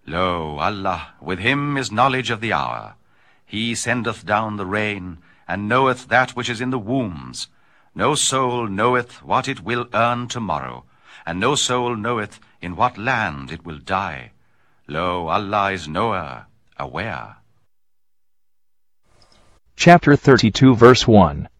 Lo, Allah, with him is knowledge of the hour. He sendeth down the rain, and knoweth that which is in the wombs. No soul knoweth what it will earn tomorrow, and no soul knoweth in what land it will die. Lo, Allah is knower, aware. Chapter 32 verse 1.